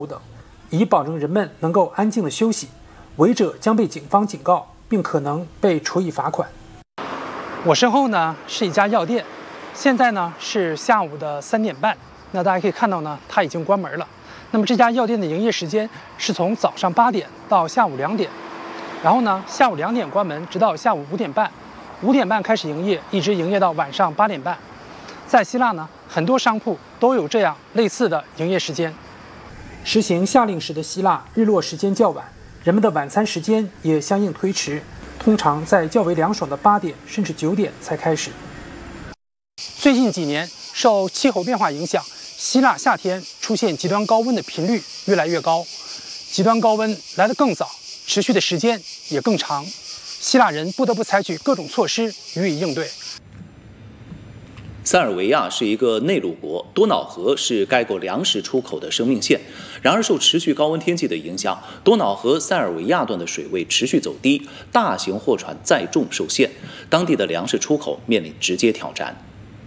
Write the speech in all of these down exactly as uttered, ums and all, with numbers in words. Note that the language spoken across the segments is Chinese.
等，以保证人们能够安静的休息。违者将被警方警告，并可能被处以罚款。我身后呢是一家药店，现在呢是下午的三点半。那大家可以看到呢，它已经关门了。那么这家药店的营业时间是从早上八点到下午两点，然后呢下午两点关门，直到下午五点半，五点半开始营业，一直营业到晚上八点半。在希腊呢，很多商铺都有这样类似的营业时间。实行夏令时的希腊，日落时间较晚，人们的晚餐时间也相应推迟，通常在较为凉爽的八点甚至九点才开始。最近几年，受气候变化影响，希腊夏天出现极端高温的频率越来越高，极端高温来得更早，持续的时间也更长，希腊人不得不采取各种措施予以应对。 塞尔维亚是一个内陆国，多瑙河是该国粮食出口的生命线。然而，受持续高温天气的影响，多瑙河塞尔维亚段的水位持续走低，大型货船载重受限，当地的粮食出口面临直接挑战。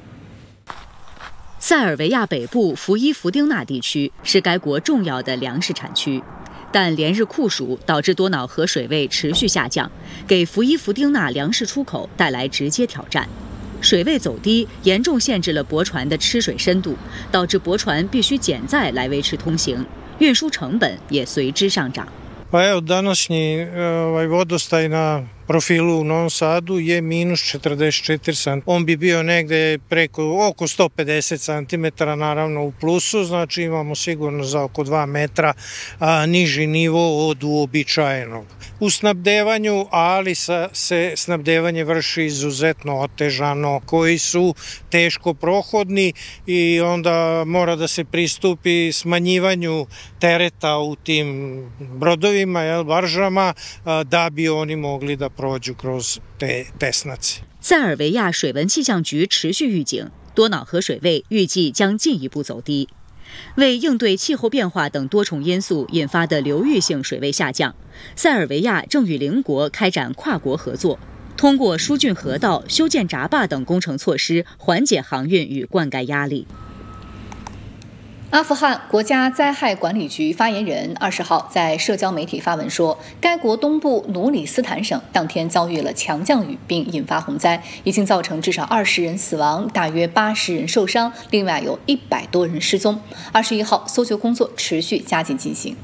塞尔维亚北部福伊福丁纳地区是该国重要的粮食产区，但连日酷暑导致多瑙河水位持续下降，给福伊福丁纳粮食出口带来直接挑战。水位走低，严重限制了驳船的吃水深度，导致驳船必须减载来维持通行，运输成本也随之上涨。 Pa evo, današnji ovaj vodostaj na profilu u Novom Sadu je minus četrdeset četiri santimetra. On bi bio negde preko oko sto pedeset santimetara, naravno u plusu, znači imamo sigurno za oko dva metra a, niži nivo od uobičajenog. U snabdevanju, ali sa, se snabdevanje vrši izuzetno otežano, koji su teško prohodni i onda mora da se pristupi smanjivanju tereta u tim brodovima, jel, baržama, a, da bi oni mogli da prođu kroz te tesnace。 塞尔维亚水文气象局持续预警，多瑙河水位预计将进一步走低。为应对气候变化等多重因素引发的流域性水位下降，塞尔维亚正与邻国开展跨国合作，通过疏浚河道、修建闸坝等工程措施，缓解航运与灌溉压力。 阿富汗国家灾害管理局发言人二十号在社交媒体发文说，该国东部努里斯坦省当天遭遇了强降雨，并引发洪灾，已经造成至少二十人死亡，大约八十人受伤，另外有一百多人失踪。二十一号，搜救工作持续加紧进行。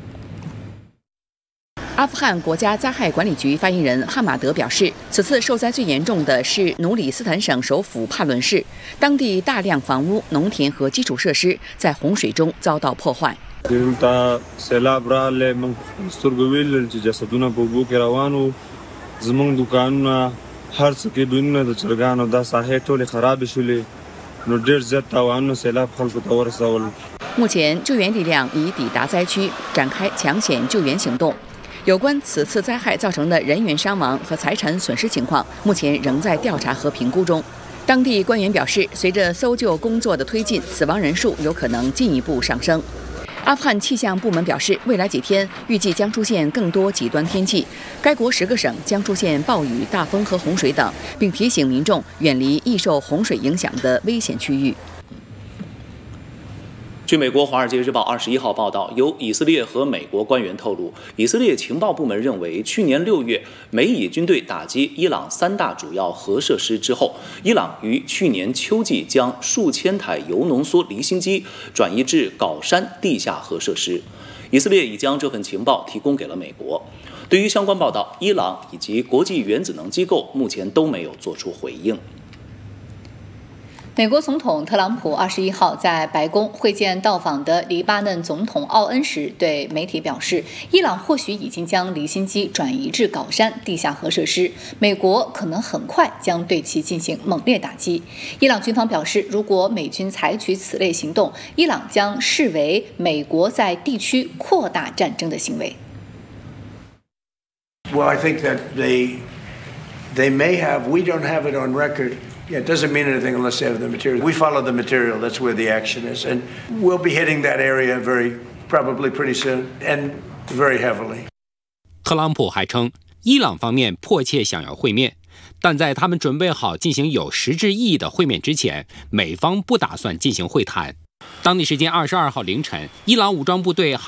阿富汗国家灾害管理局发言人汉马德表示，此次受灾最严重的是努里斯坦省首府帕伦市，当地大量房屋、农田和基础设施在洪水中遭到破坏。目前，救援力量已抵达灾区，展开抢险救援行动。有关此次灾害造成的人员伤亡和财产损失情况，目前仍在调查和评估中。当地官员表示，随着搜救工作的推进，死亡人数有可能进一步上升。阿富汗气象部门表示，未来几天预计将出现更多极端天气，该国十个省将出现暴雨、大风和洪水等，并提醒民众远离易受洪水影响的危险区域。 据美国《华尔街日报》二十一号报道，由以色列和美国官员透露，以色列情报部门认为，去年六月美以军队打击伊朗三大主要核设施之后，伊朗于去年秋季将数千台铀浓缩离心机转移至镐山地下核设施。以色列已将这份情报提供给了美国。对于相关报道，伊朗以及国际原子能机构目前都没有做出回应。 美国总统特朗普二十一号在白宫会见到访的黎巴嫩总统奥恩时，对媒体表示，伊朗或许已经将离心机转移至镐山地下核设施，美国可能很快将对其进行猛烈打击。伊朗军方表示，如果美军采取此类行动，伊朗将视为美国在地区扩大战争的行为。 Well, I think that they they may have. We don't have it on record.Yeah, it doesn't mean anything unless they have the material. We follow the material. That's where the action is. And we'll be hitting that area very, probably pretty soon, and very heavily. 特朗普还称，伊朗方面迫切想要会面，但在他们准备好进行有实质意义的会面之前，美方不打算进行会谈。 当地时间二十二号凌晨，伊朗武装部队